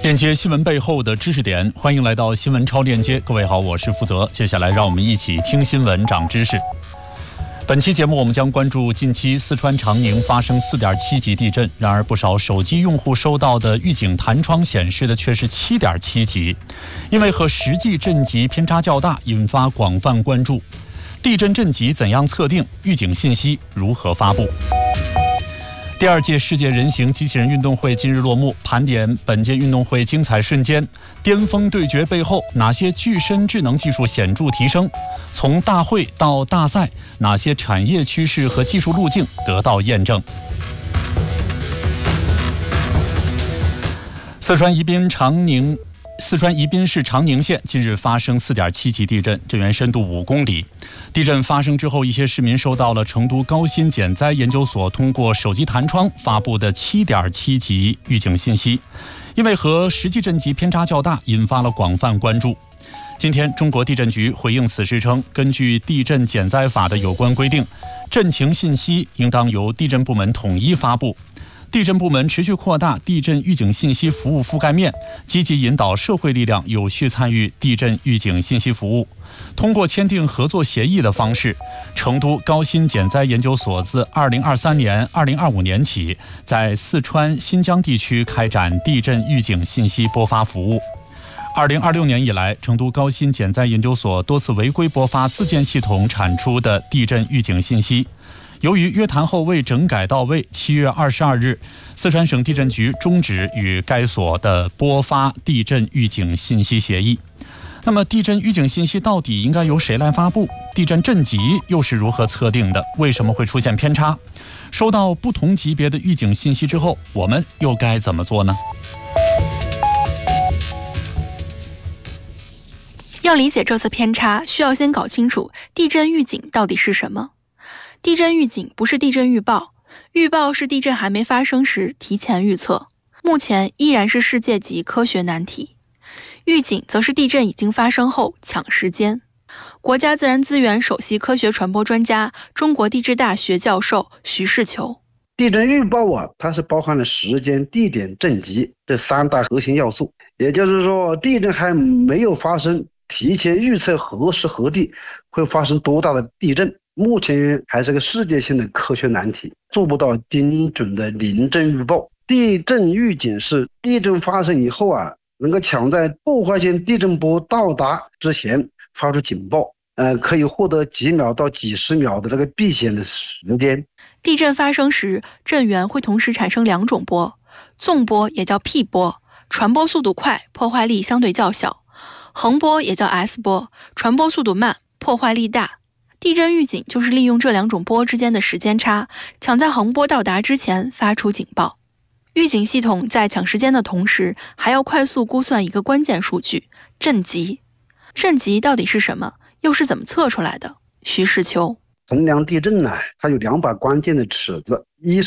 链接新闻背后的知识点，欢迎来到新闻超链接。各位好，我是负责。接下来让我们一起听新闻长知识。本期节目我们将关注近期四川长宁发生 4.7 级地震，然而不少手机用户收到的预警弹窗显示的却是 7.7 级，因为和实际震级偏差较大，引发广泛关注。地震震级怎样测定？预警信息如何发布？第二届世界人形机器人运动会今日落幕，盘点本届运动会精彩瞬间，巅峰对决背后哪些具身智能技术显著提升？从大会到大赛，哪些产业趋势和技术路径得到验证？四川宜宾市长宁县近日发生 4.7 级地震，震源深度5公里。地震发生之后，一些市民收到了成都高新减灾研究所通过手机弹窗发布的 7.7 级预警信息，因为和实际震级偏差较大，引发了广泛关注。今天，中国地震局回应此事称，根据地震减灾法的有关规定，震情信息应当由地震部门统一发布。地震部门持续扩大地震预警信息服务覆盖面，积极引导社会力量有序参与地震预警信息服务。通过签订合作协议的方式，成都高新减灾研究所自2023年、2025年起，在四川、新疆地区开展地震预警信息播发服务。2026年以来，成都高新减灾研究所多次违规播发自建系统产出的地震预警信息。由于约谈后未整改到位，7月22日，四川省地震局终止与该所的播发地震预警信息协议。那么，地震预警信息到底应该由谁来发布？地震震级又是如何测定的？为什么会出现偏差？收到不同级别的预警信息之后，我们又该怎么做呢？ 要理解这次偏差，需要先搞清楚地震预警到底是什么。地震预警不是地震预报，预报是地震还没发生时提前预测，目前依然是世界级科学难题。预警则是地震已经发生后抢时间。国家自然资源首席科学传播专家、中国地质大学教授徐世球。 地震预报它是包含了时间、地点、震级这3大核心要素，也就是说，地震还没有发生，提前预测何时何地会发生多大的地震，目前还是个世界性的科学难题，做不到精准的临震预报。地震预警是地震发生以后能够抢在破坏性地震波到达之前发出警报，可以获得几秒到几十秒的这个避险的时间。 地震发生时，震源会同时产生2种波，纵波也叫 P 波，传播速度快，破坏力相对较小；横波也叫 S 波，传播速度慢，破坏力大。地震预警就是利用这2种波之间的时间差，抢在横波到达之前发出警报。预警系统在抢时间的同时，还要快速估算一个关键数据——震级。震级到底是什么？又是怎么测出来的？徐世球。 衡量地震它有2把关键的尺子，一